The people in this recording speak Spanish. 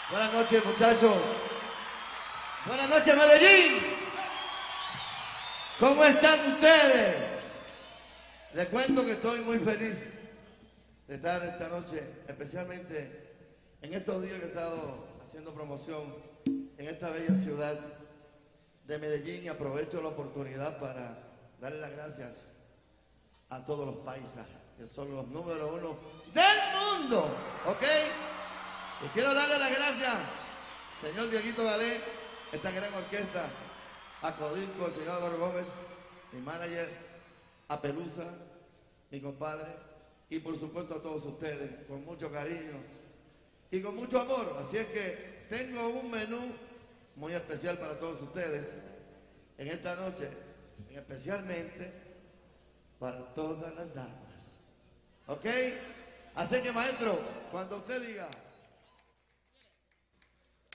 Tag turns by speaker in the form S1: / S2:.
S1: Buenas noches, muchachos. Buenas noches, Medellín. ¿Cómo están ustedes? Les cuento que estoy muy feliz de estar esta noche, especialmente en estos días que he estado haciendo promoción en esta bella ciudad de Medellín, y aprovecho la oportunidad para darle las gracias a todos los paisas, que son los número uno del mundo, ¿ok? Y quiero darle las gracias, señor Dieguito Galé, esta gran orquesta, a Codisco, el señor Álvaro Gómez, mi manager, a Pelusa, mi compadre, y por supuesto a todos ustedes, con mucho cariño y con mucho amor. Así es que tengo un menú muy especial para todos ustedes en esta noche, especialmente para todas las damas. ¿Ok? Así que, maestro, cuando usted diga...